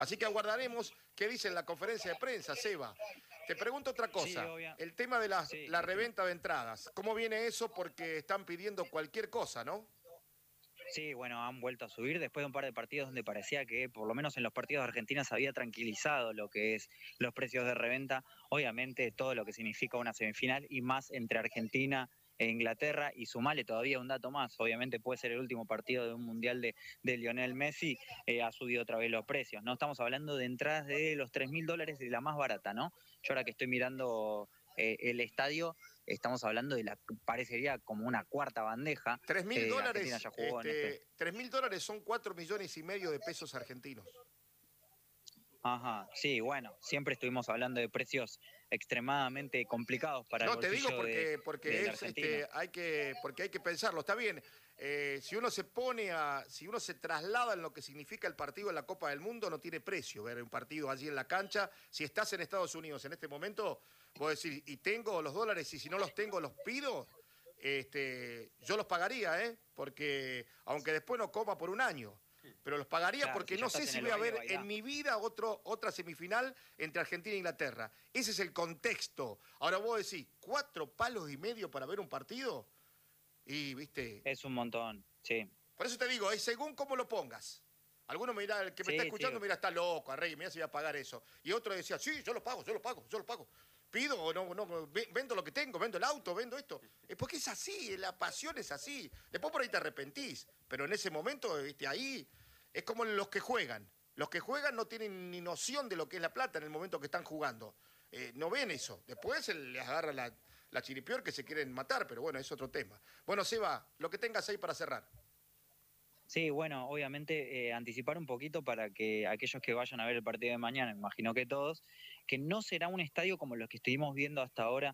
Así que aguardaremos qué dice en la conferencia de prensa, Seba. Te pregunto otra cosa, el tema de la reventa de entradas, ¿cómo viene eso? Porque están pidiendo cualquier cosa, ¿no? Sí, bueno, han vuelto a subir después de un par de partidos donde parecía que por lo menos en los partidos de Argentina se había tranquilizado lo que es los precios de reventa. Obviamente todo lo que significa una semifinal y más entre Argentina e Inglaterra, y sumale todavía un dato más, obviamente puede ser el último partido de un mundial de Lionel Messi, ha subido otra vez los precios, ¿no? Estamos hablando de entradas de los $3.000 de la más barata, ¿no? Yo ahora que estoy mirando el estadio, estamos hablando de parecería como una cuarta bandeja. Argentina ya jugó en este. $3.000 son 4,5 millones de pesos argentinos. Ajá, sí, bueno, siempre estuvimos hablando de precios extremadamente complicados para el bolsillo. No, te digo porque hay que pensarlo, está bien. Si uno se traslada en lo que significa el partido en la Copa del Mundo, no tiene precio ver un partido allí en la cancha. Si estás en Estados Unidos en este momento, vos decís, y tengo los dólares, y si no los tengo, los pido, yo los pagaría, porque aunque después no coma por un año. Pero los pagaría, claro, porque no sé si voy a ver en mi vida otra semifinal entre Argentina e Inglaterra. Ese es el contexto. Ahora vos decís, $4,5 palos para ver un partido, y viste... Es un montón, sí. Por eso te digo, es según cómo lo pongas. Alguno me dirá, el que me está escuchando, mira, está loco, Arregui, mira si voy a pagar eso. Y otro decía, sí, yo lo pago. Pido o no, vendo lo que tengo, vendo el auto, vendo esto. Es porque es así, la pasión es así. Después por ahí te arrepentís, pero en ese momento, ahí es como los que juegan. Los que juegan no tienen ni noción de lo que es la plata en el momento que están jugando. No ven eso. Después les agarra la chiripior que se quieren matar, pero bueno, es otro tema. Bueno, Seba, lo que tengas ahí para cerrar. Sí, bueno, obviamente anticipar un poquito para que aquellos que vayan a ver el partido de mañana, me imagino que todos, que no será un estadio como los que estuvimos viendo hasta ahora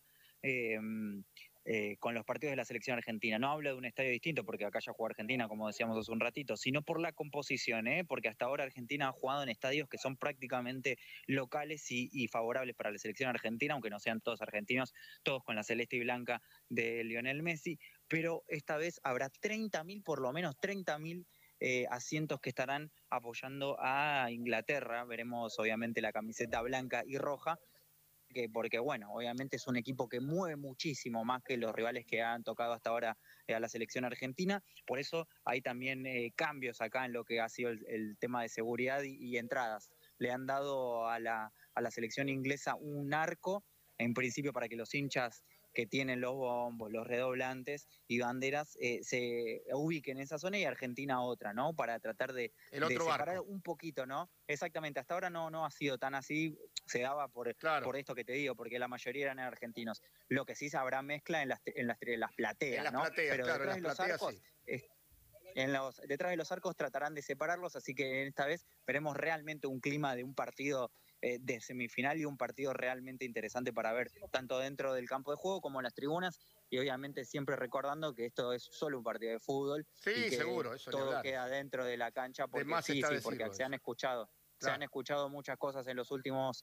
con los partidos de la selección argentina. No hablo de un estadio distinto porque acá ya jugó Argentina, como decíamos hace un ratito, sino por la composición, porque hasta ahora Argentina ha jugado en estadios que son prácticamente locales y favorables para la selección argentina, aunque no sean todos argentinos, todos con la celeste y blanca de Lionel Messi, pero esta vez habrá 30.000, por lo menos 30.000 asientos que estarán apoyando a Inglaterra. Veremos obviamente la camiseta blanca y roja, porque bueno, obviamente es un equipo que mueve muchísimo más que los rivales que han tocado hasta ahora a la selección argentina. Por eso hay también cambios acá en lo que ha sido el tema de seguridad y entradas. Le han dado a la selección inglesa un arco, en principio para que los hinchas que tienen los bombos, los redoblantes y banderas se ubiquen en esa zona, y Argentina otra, ¿no? Para tratar de separar un poquito, ¿no? Exactamente, hasta ahora no ha sido tan así, se daba por esto que te digo, porque la mayoría eran argentinos. Lo que sí habrá mezcla en las plateas, ¿no? Pero claro, detrás de los arcos, sí. Detrás de los arcos tratarán de separarlos, así que esta vez veremos realmente un clima de un partido de semifinal y un partido realmente interesante para ver tanto dentro del campo de juego como en las tribunas, y obviamente siempre recordando que esto es solo un partido de fútbol. Sí, y que seguro, eso todo queda dentro de la cancha, porque porque se han escuchado muchas cosas en los últimos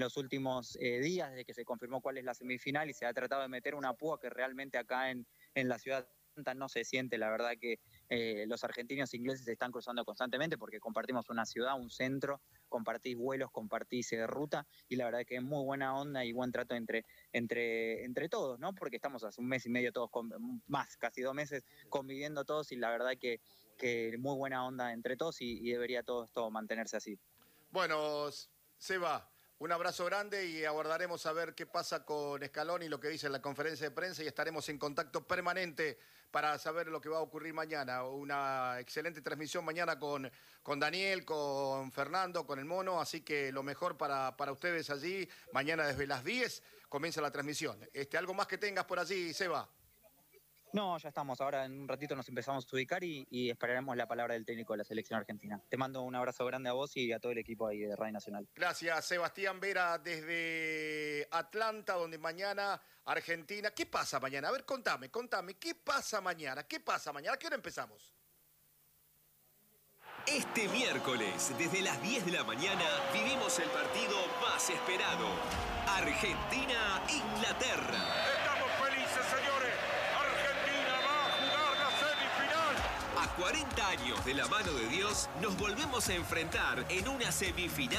días desde que se confirmó cuál es la semifinal, y se ha tratado de meter una púa que realmente acá en la ciudad no se siente. La verdad que los argentinos e ingleses se están cruzando constantemente porque compartimos una ciudad, un centro, compartís vuelos, compartís ruta, y la verdad que es muy buena onda y buen trato entre todos, ¿no? Porque estamos hace un mes y medio todos, casi 2 meses conviviendo todos, y la verdad que muy buena onda entre todos, y debería todo mantenerse así. Bueno, Seba, un abrazo grande y aguardaremos a ver qué pasa con Scaloni y lo que dice en la conferencia de prensa, y estaremos en contacto permanente para saber lo que va a ocurrir mañana. Una excelente transmisión mañana con Daniel, con Fernando, con el Mono, así que lo mejor para ustedes allí. Mañana desde las 10 comienza la transmisión. ¿Algo más que tengas por allí, Seba? No, ya estamos. Ahora en un ratito nos empezamos a ubicar y esperaremos la palabra del técnico de la selección argentina. Te mando un abrazo grande a vos y a todo el equipo ahí de Radio Nacional. Gracias, Sebastián Vera, desde Atlanta, donde mañana Argentina... ¿Qué pasa mañana? A ver, contame, ¿qué pasa mañana? ¿A qué hora empezamos? Este miércoles, desde las 10 de la mañana, vivimos el partido más esperado. Argentina-Inglaterra. Estamos felices, señores. Argentina va a jugar la semifinal. 40 años de la mano de Dios, nos volvemos a enfrentar en una semifinal